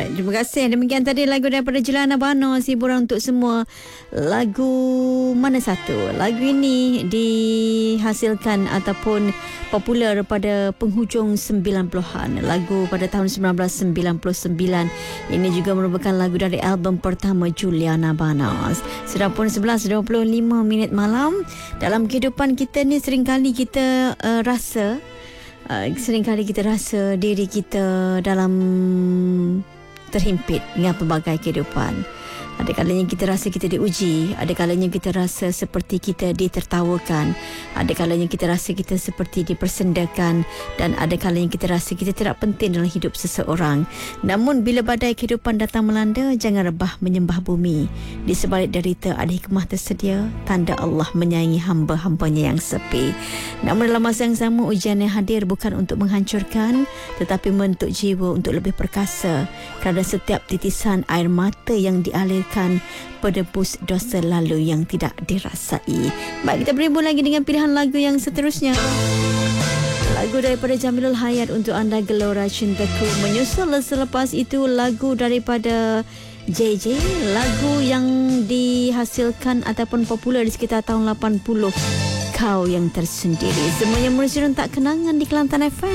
Baik, terima kasih. Demikian tadi lagu daripada Juliana Bano, hiburan untuk semua. Lagu mana satu? Lagu ini dihasilkan ataupun popular pada penghujung 90-an. Lagu pada tahun 1999. Ini juga merupakan lagu dari album pertama Juliana Bano. Sudah pun 11.25 malam. Dalam kehidupan kita ni seringkali kita rasa diri kita dalam terhimpit dengan pelbagai kehidupan. Ada kalanya kita rasa kita diuji, ada kalanya kita rasa seperti kita ditertawakan, ada kalanya kita rasa kita seperti dipersendakan, dan ada kalanya kita rasa kita tidak penting dalam hidup seseorang. Namun bila badai kehidupan datang melanda, jangan rebah menyembah bumi. Di sebalik derita ada hikmah tersedia, tanda Allah menyayangi hamba-hambanya yang sepi. Namun dalam masa yang sama, ujian yang hadir bukan untuk menghancurkan, tetapi membentuk jiwa untuk lebih perkasa. Kerana setiap titisan air mata yang dialirkan penebus dosa lalu yang tidak dirasai. Baik, kita berimbun lagi dengan pilihan lagu yang seterusnya. Lagu daripada Jamilul Hayat untuk anda, Gelora Cintaku. Menyusul selepas itu lagu daripada JJ, lagu yang dihasilkan ataupun popular di sekitar tahun 80, Kau Yang Tersendiri. Semuanya menuju rentak kenangan di Kelantan FM.